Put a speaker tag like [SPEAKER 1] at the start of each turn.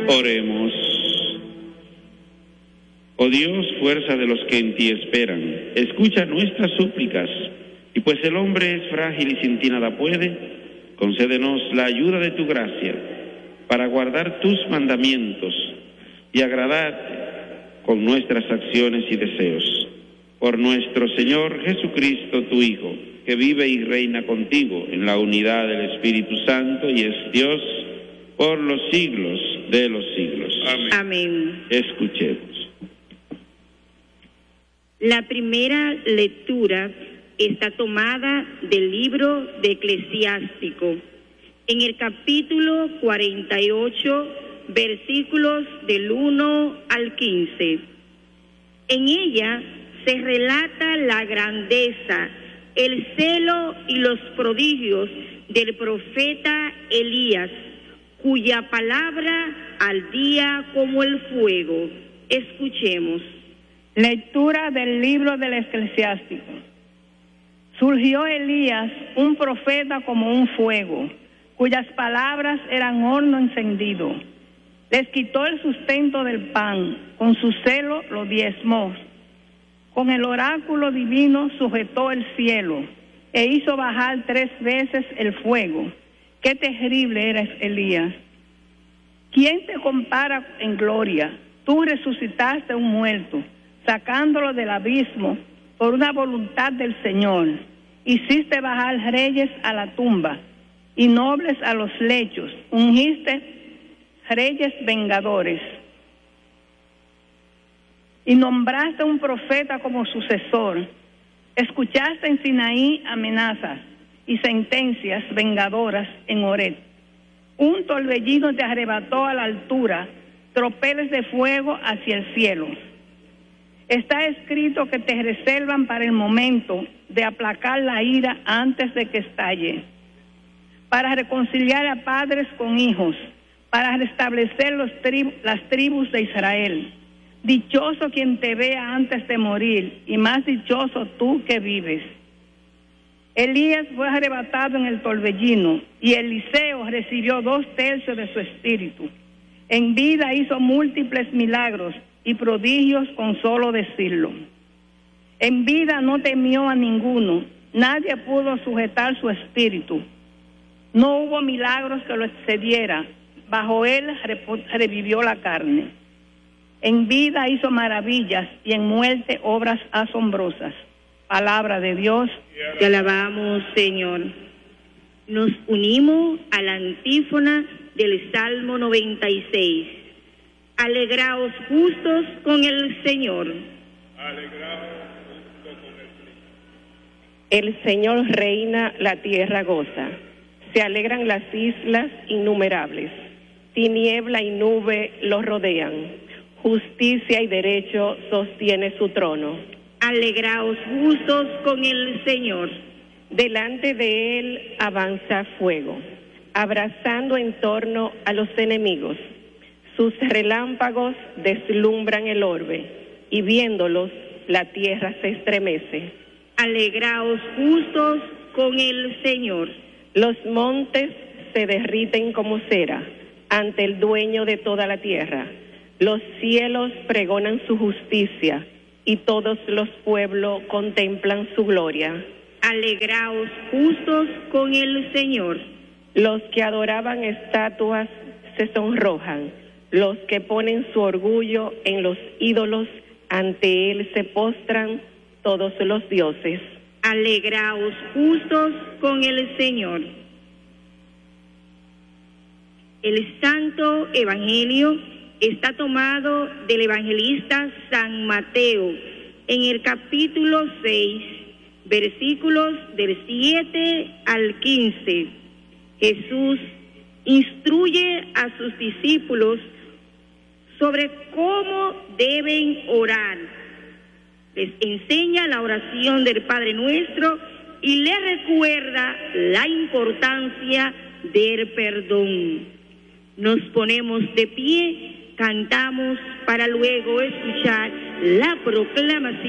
[SPEAKER 1] Oremos. Oh Dios, fuerza de los que en ti esperan, escucha nuestras súplicas, y pues el hombre es frágil y sin ti nada puede, concédenos la ayuda de tu gracia para guardar tus mandamientos y agradarte con nuestras acciones y deseos. Por nuestro Señor Jesucristo, tu Hijo, que vive y reina contigo en la unidad del Espíritu Santo y es Dios por los siglos de los siglos. Amén.
[SPEAKER 2] Amén.
[SPEAKER 1] Escuchemos.
[SPEAKER 2] La primera lectura está tomada del libro de Eclesiástico, en el capítulo 48, versículos del 1 al 15. En ella se relata la grandeza, el celo y los prodigios del profeta Elías, cuya palabra ardía como el fuego. Escuchemos.
[SPEAKER 3] Lectura del libro del Eclesiástico. Surgió Elías, un profeta como un fuego, cuyas palabras eran horno encendido. Les quitó el sustento del pan, con su celo lo diezmó. Con el oráculo divino sujetó el cielo, e hizo bajar 3 veces el fuego. Qué terrible eres, Elías. ¿Quién te compara en gloria? Tú resucitaste un muerto, sacándolo del abismo por una voluntad del Señor. Hiciste bajar reyes a la tumba y nobles a los lechos. Ungiste reyes vengadores. Y nombraste un profeta como sucesor. Escuchaste en Sinaí amenazas y sentencias vengadoras en Horeb. Un torbellino te arrebató a la altura, tropeles de fuego hacia el cielo. Está escrito que te reservan para el momento de aplacar la ira antes de que estalle, para reconciliar a padres con hijos, para restablecer las tribus de Israel. Dichoso quien te vea antes de morir, y más dichoso tú que vives. Elías fue arrebatado en el torbellino, y Eliseo recibió 2/3 de su espíritu. En vida hizo múltiples milagros y prodigios con solo decirlo. En vida no temió a ninguno, nadie pudo sujetar su espíritu. No hubo milagros que lo excediera, bajo él revivió la carne. En vida hizo maravillas y en muerte obras asombrosas. Palabra de Dios.
[SPEAKER 2] Te alabamos, Señor. Nos unimos a la antífona del Salmo 96. Alegraos justos con el Señor.
[SPEAKER 4] Alegraos justos con el Señor.
[SPEAKER 5] El Señor reina, la tierra goza. Se alegran las islas innumerables. Tiniebla y nube los rodean. Justicia y derecho sostiene su trono.
[SPEAKER 2] Alegraos justos con el Señor.
[SPEAKER 5] Delante de él avanza fuego, abrazando en torno a los enemigos. Sus relámpagos deslumbran el orbe, y viéndolos la tierra se estremece.
[SPEAKER 2] Alegraos justos con el Señor.
[SPEAKER 5] Los montes se derriten como cera ante el dueño de toda la tierra. Los cielos pregonan su justicia, y todos los pueblos contemplan su gloria.
[SPEAKER 2] Alegraos justos con el Señor.
[SPEAKER 5] Los que adoraban estatuas se sonrojan. Los que ponen su orgullo en los ídolos, ante él se postran todos los dioses.
[SPEAKER 2] Alegraos justos con el Señor. El Santo Evangelio está tomado del evangelista San Mateo, en el capítulo 6, versículos del 7 al 15. Jesús instruye a sus discípulos sobre cómo deben orar. Les enseña la oración del Padre Nuestro y les recuerda la importancia del perdón. Nos ponemos de pie, cantamos para luego escuchar la proclamación